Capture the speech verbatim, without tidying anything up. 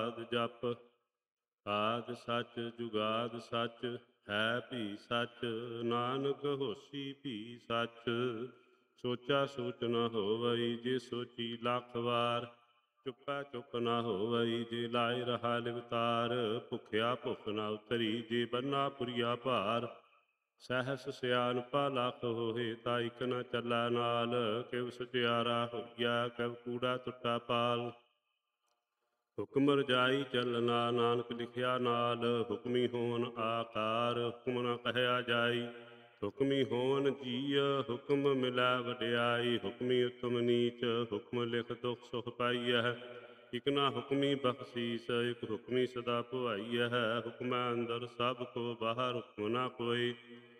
ਆਦਿ ਜਪ। ਆਦਿ ਸੱਚ ਜੁਗਾਦ ਸੱਚ, ਹੈ ਭੀ ਸੱਚ, ਨਾਨਕ ਹੋਸੀ ਭੀ ਸੱਚ। ਸੋਚਾ ਸੋਚ ਨ ਹੋਵਈ, ਜੇ ਸੋਚੀ ਲੱਖ ਵਾਰ। ਚੁੱਪੈ ਚੁੱਪ ਨ ਹੋਵਈ, ਜੇ ਲਾਇ ਰਹਾ ਲਿਵਤਾਰ। ਭੁਖਿਆ ਭੁਖ ਨ ਉਤਰੀ, ਜੇ ਬੰਨਾ ਪੁਰੀਆ ਭਾਰ। ਸਹਿਸ ਸਿਆਣਪਾ ਲੱਖ ਹੋਏ, ਤਾ ਇਕ ਨ ਚੱਲੈ ਨਾਲ। ਕਿਵ ਸਚਿਆਰਾ ਹੋਈਆ, ਕਿਵ ਕੂੜਾ ਟੁੱਟਾ ਪਾਲ। ਹੁਕਮ ਰਜਾਈ ਚੱਲਣਾ, ਨਾਨਕ ਲਿਖਿਆ ਨਾਲ। ਹੁਕਮੀ ਹੋਣ ਆਕਾਰ, ਹੁਕਮ ਨ ਕਹਿਆ ਜਾਈ। ਹੁਕਮੀ ਹੋਣ ਜੀਅ, ਹੁਕਮ ਮਿਲੈ ਵਡਿਆਈ। ਹੁਕਮੀ ਉਤਮ ਨੀਚ, ਹੁਕਮ ਲਿਖ ਦੁਖ ਸੁਖ ਪਾਈਐ। ਇਕ ਨਾ ਹੁਕਮੀ ਬਖਸ਼ੀਸ, ਇਕ ਹੁਕਮੀ ਸਦਾ ਭਵਾਈਐ। ਹੁਕਮੈ ਅੰਦਰ ਸਭ ਕੋ ਬਾਹਰ, ਹੁਕਮ ਨਾ ਕੋਈ।